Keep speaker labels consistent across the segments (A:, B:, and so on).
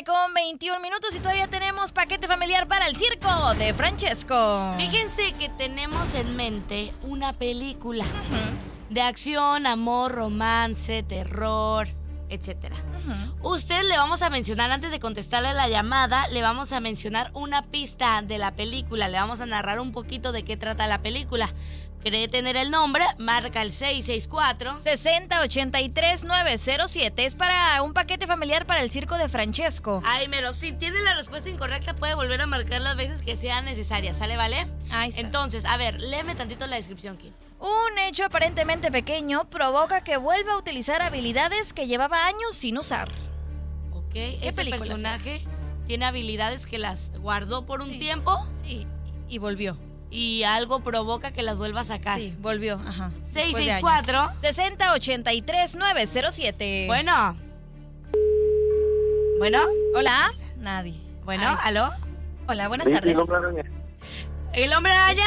A: 7:21 y todavía tenemos paquete familiar para el circo de Francesco.
B: Fíjense que tenemos en mente una película de acción, amor, romance, terror, etcétera. Usted le vamos a mencionar, antes de contestarle la llamada, le vamos a mencionar una pista de la película. Le vamos a narrar un poquito de qué trata la película. ¿Cree tener el nombre? Marca el 664-6083-907. Es para un paquete familiar para el circo de Francesco. Ay, Mero, si tiene la respuesta incorrecta, puede volver a marcar las veces que sean necesarias. ¿Sale, vale?
A: Ahí está.
B: Entonces, a ver, léeme tantito la descripción, Kim.
A: Un hecho aparentemente pequeño provoca que vuelva a utilizar habilidades que llevaba años sin usar.
B: Ok, este
A: película
B: personaje tiene habilidades que las guardó por un tiempo.
A: Sí, y volvió.
B: Y algo provoca que las vuelva a sacar.
A: Sí, volvió, ajá.
B: 664-6083-907. Bueno.
A: Hola. Nadie.
B: Bueno, ¿aló?
A: Hola, buenas tardes.
B: ¿El hombre araña?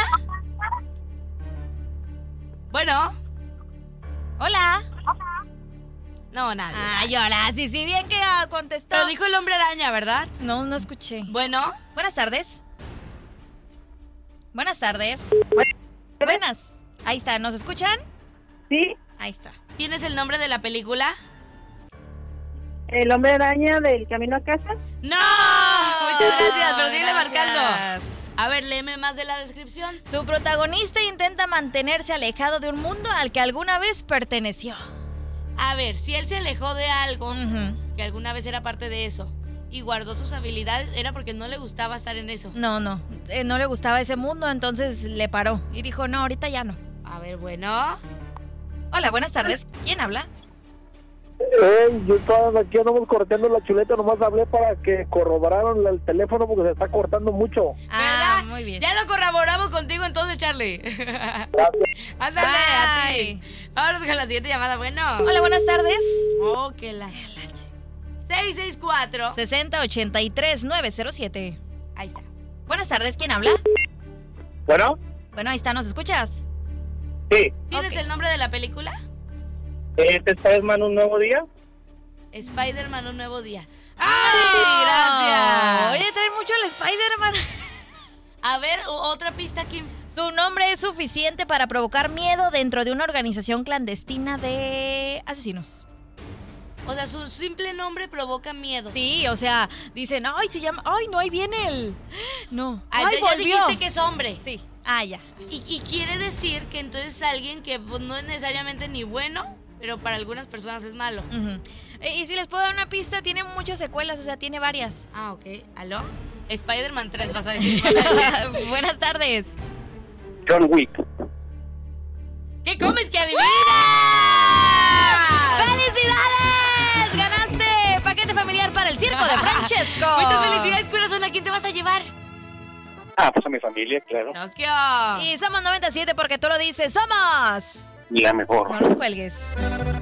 B: Bueno.
A: Hola.
B: No, nadie.
A: Ay, hola, sí, bien que contestó.
B: Pero dijo el hombre araña, ¿verdad?
A: No escuché.
B: Bueno.
A: Buenas tardes. Buenas tardes. Buenas. Ahí está, ¿nos escuchan?
C: Sí.
A: Ahí está.
B: ¿Tienes el nombre de la película?
C: ¿El hombre araña del camino a casa?
B: ¡No! Muchas gracias, pero síguele marcando. A ver, léeme más de la descripción.
A: Su protagonista intenta mantenerse alejado de un mundo al que alguna vez perteneció.
B: A ver, si él se alejó de algo que alguna vez era parte de eso y guardó sus habilidades, era porque no le gustaba estar en eso.
A: No le gustaba ese mundo, entonces le paró y dijo, no, ahorita ya no.
B: A ver, bueno.
A: Hola, buenas tardes. ¿Quién habla?
D: Yo estaba aquí, andamos correteando la chuleta, nomás hablé para que corroboraran el teléfono porque se está cortando mucho.
B: ¿Verdad?
A: Muy bien.
B: Ya lo corroboramos contigo entonces, Charlie. Ándale, a ti. Vámonos con la siguiente llamada, bueno.
A: Hola, buenas tardes.
B: Oh, que la... 664
A: 6083-907.
B: Ahí está.
A: Buenas tardes, ¿quién habla?
D: Bueno,
A: Bueno, ahí está, ¿nos escuchas?
D: sí.
B: ¿Tienes el nombre de la película?
D: ¿Este es Spider-Man un nuevo día?
B: Spider-Man un nuevo día.
A: ¡Ay,
B: gracias!
A: Oye, trae mucho el Spider-Man.
B: A ver, otra pista, Kim.
A: Su nombre es suficiente para provocar miedo dentro de una organización clandestina de asesinos.
B: O sea, su simple nombre provoca miedo.
A: Sí, o sea, dicen, ay, se llama, ay, no, ahí viene él. No,
B: Ay,
A: ay,
B: ya
A: volvió.
B: dijiste que es hombre.
A: Sí, ya.
B: Y quiere decir que entonces alguien que pues, no es necesariamente ni bueno, pero para algunas personas es malo.
A: Y si les puedo dar una pista, tiene muchas secuelas, o sea, tiene varias.
B: Ah, ok. ¿Aló? Spider-Man 3 vas a decir.
A: Buenas tardes.
D: John Wick.
B: ¿Qué comes que adivinas?
A: ¡Felicidades! ¡Ganaste paquete familiar para el circo de Francesco!
B: Muchas felicidades, corazón. ¿A quién te vas a llevar?
D: Pues a mi familia, claro.
B: Tokio.
A: Y somos 97 porque tú lo dices, ¡somos!
D: La mejor.
A: No nos cuelgues.